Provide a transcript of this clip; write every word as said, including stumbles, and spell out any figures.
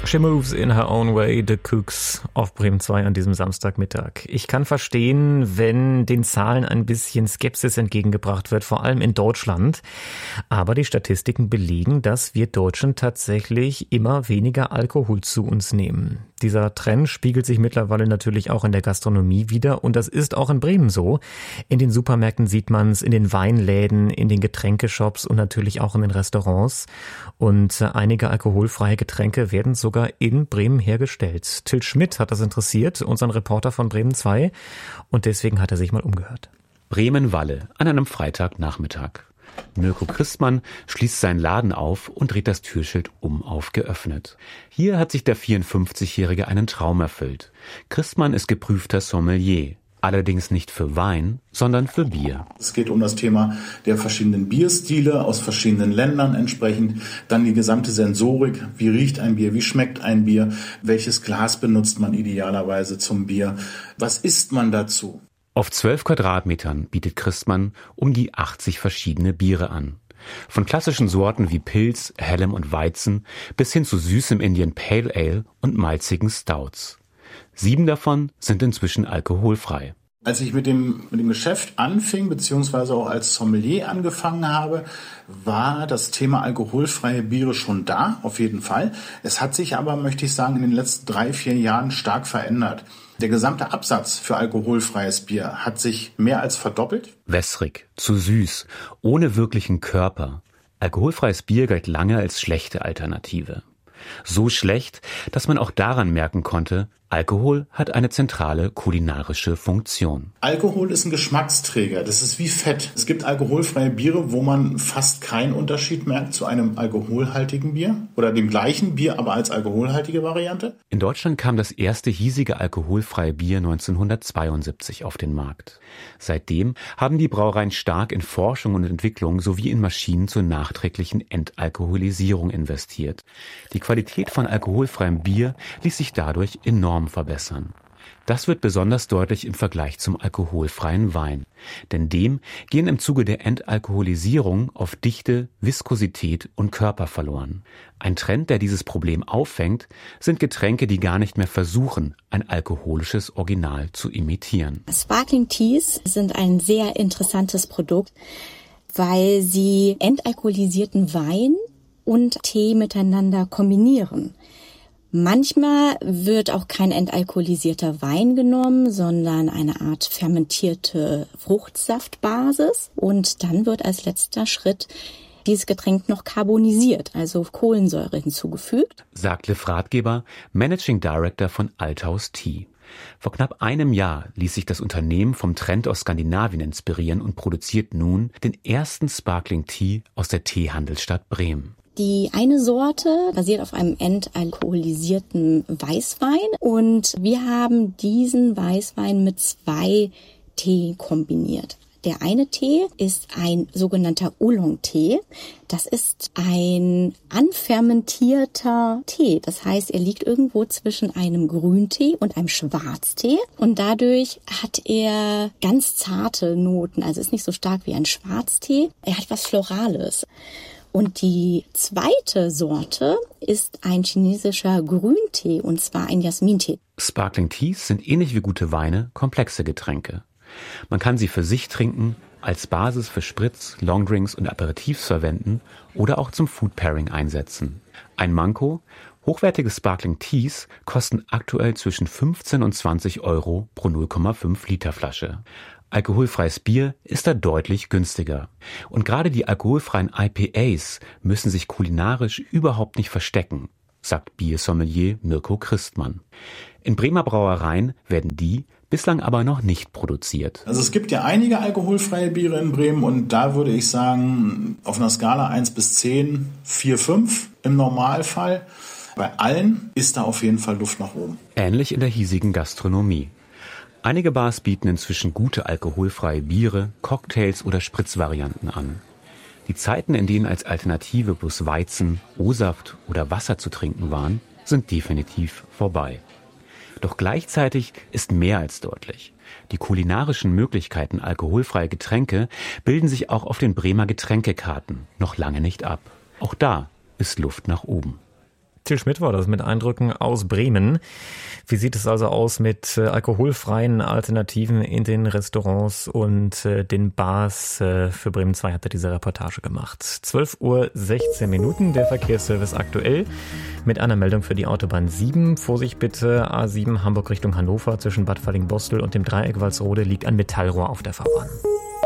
She moves in her own way, The Kooks auf Bremen zwei an diesem Samstagmittag. Ich kann verstehen, wenn den Zahlen ein bisschen Skepsis entgegengebracht wird, vor allem in Deutschland. Aber die Statistiken belegen, dass wir Deutschen tatsächlich immer weniger Alkohol zu uns nehmen. Dieser Trend spiegelt sich mittlerweile natürlich auch in der Gastronomie wider und das ist auch in Bremen so. In den Supermärkten sieht man es, in den Weinläden, in den Getränkeshops und natürlich auch in den Restaurants. Und einige alkoholfreie Getränke werden sogar in Bremen hergestellt. Till Schmidt hat das interessiert, unseren Reporter von Bremen zwei, und deswegen hat er sich mal umgehört. Bremen-Walle an einem Freitagnachmittag. Mirko Christmann schließt seinen Laden auf und dreht das Türschild um auf geöffnet. Hier hat sich der vierundfünfzigjährige einen Traum erfüllt. Christmann ist geprüfter Sommelier. Allerdings nicht für Wein, sondern für Bier. Es geht um das Thema der verschiedenen Bierstile aus verschiedenen Ländern entsprechend. Dann die gesamte Sensorik. Wie riecht ein Bier? Wie schmeckt ein Bier? Welches Glas benutzt man idealerweise zum Bier? Was isst man dazu? Auf zwölf Quadratmetern bietet Christmann um die achtzig verschiedene Biere an. Von klassischen Sorten wie Pils, Hellem und Weizen bis hin zu süßem Indian Pale Ale und malzigen Stouts. Sieben davon sind inzwischen alkoholfrei. Als ich mit dem, mit dem Geschäft anfing, beziehungsweise auch als Sommelier angefangen habe, war das Thema alkoholfreie Biere schon da, auf jeden Fall. Es hat sich aber, möchte ich sagen, in den letzten drei, vier Jahren stark verändert. Der gesamte Absatz für alkoholfreies Bier hat sich mehr als verdoppelt. Wässrig, zu süß, ohne wirklichen Körper. Alkoholfreies Bier galt lange als schlechte Alternative. So schlecht, dass man auch daran merken konnte, Alkohol hat eine zentrale kulinarische Funktion. Alkohol ist ein Geschmacksträger, das ist wie Fett. Es gibt alkoholfreie Biere, wo man fast keinen Unterschied merkt zu einem alkoholhaltigen Bier oder dem gleichen Bier, aber als alkoholhaltige Variante. In Deutschland kam das erste hiesige alkoholfreie Bier neunzehnhundertzweiundsiebzig auf den Markt. Seitdem haben die Brauereien stark in Forschung und Entwicklung sowie in Maschinen zur nachträglichen Entalkoholisierung investiert. Die Qualität von alkoholfreiem Bier ließ sich dadurch enorm verbessern. Das wird besonders deutlich im Vergleich zum alkoholfreien Wein. Denn dem gehen im Zuge der Entalkoholisierung oft Dichte, Viskosität und Körper verloren. Ein Trend, der dieses Problem auffängt, sind Getränke, die gar nicht mehr versuchen, ein alkoholisches Original zu imitieren. Sparkling Teas sind ein sehr interessantes Produkt, weil sie entalkoholisierten Wein und Tee miteinander kombinieren. Manchmal wird auch kein entalkoholisierter Wein genommen, sondern eine Art fermentierte Fruchtsaftbasis. Und dann wird als letzter Schritt dieses Getränk noch carbonisiert, also Kohlensäure hinzugefügt. Sagt Liv Ratgeber, Managing Director von Althaus Tea. Vor knapp einem Jahr ließ sich das Unternehmen vom Trend aus Skandinavien inspirieren und produziert nun den ersten Sparkling Tea aus der Teehandelsstadt Bremen. Die eine Sorte basiert auf einem entalkoholisierten Weißwein und wir haben diesen Weißwein mit zwei Tee kombiniert. Der eine Tee ist ein sogenannter Oolong-Tee. Das ist ein anfermentierter Tee. Das heißt, er liegt irgendwo zwischen einem Grüntee und einem Schwarztee. Und dadurch hat er ganz zarte Noten. Also ist nicht so stark wie ein Schwarztee. Er hat was Florales. Und die zweite Sorte ist ein chinesischer Grüntee, und zwar ein Jasmintee. Sparkling Teas sind ähnlich wie gute Weine komplexe Getränke. Man kann sie für sich trinken, als Basis für Spritz, Longdrinks und Aperitifs verwenden oder auch zum Food Pairing einsetzen. Ein Manko: hochwertige Sparkling Teas kosten aktuell zwischen fünfzehn und zwanzig Euro pro null Komma fünf Liter Flasche. Alkoholfreies Bier ist da deutlich günstiger. Und gerade die alkoholfreien I P As müssen sich kulinarisch überhaupt nicht verstecken, sagt Biersommelier Mirko Christmann. In Bremer Brauereien werden die bislang aber noch nicht produziert. Also es gibt ja einige alkoholfreie Biere in Bremen und da würde ich sagen, auf einer Skala eins bis zehn, vier, fünf im Normalfall. Bei allen ist da auf jeden Fall Luft nach oben. Ähnlich in der hiesigen Gastronomie. Einige Bars bieten inzwischen gute alkoholfreie Biere, Cocktails oder Spritzvarianten an. Die Zeiten, in denen als Alternative bloß Weizen, O-Saft oder Wasser zu trinken waren, sind definitiv vorbei. Doch gleichzeitig ist mehr als deutlich: Die kulinarischen Möglichkeiten alkoholfreier Getränke bilden sich auch auf den Bremer Getränkekarten noch lange nicht ab. Auch da ist Luft nach oben. Till Schmidt war das mit Eindrücken aus Bremen. Wie sieht es also aus mit äh, alkoholfreien Alternativen in den Restaurants und äh, den Bars? Äh, für Bremen zwei hat er diese Reportage gemacht. zwölf Uhr sechzehn Minuten, der Verkehrsservice aktuell mit einer Meldung für die Autobahn sieben. Vorsicht bitte, A sieben Hamburg Richtung Hannover zwischen Bad Falling-Bostel und dem Dreieck Walsrode liegt ein Metallrohr auf der Fahrbahn.